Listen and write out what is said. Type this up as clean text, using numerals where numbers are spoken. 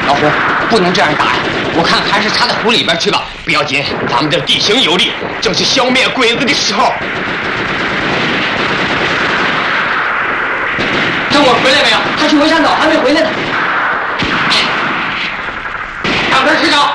老胡，不能这样打呀！我看还是插在湖里边去吧。不要紧，咱们这地形有利，正是消灭鬼子的时候。等我回来没有？